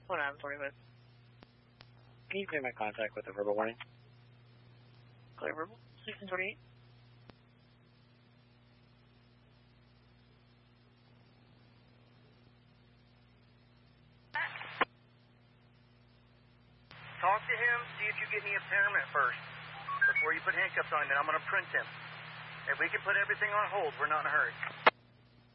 Hold on, sorry, but can you clear my contact with a verbal warning? Clear verbal, 1628. Talk to him, see if you get any impairment first before you put handcuffs on him, then I'm going to print him. If we can put everything on hold, we're not in a hurry.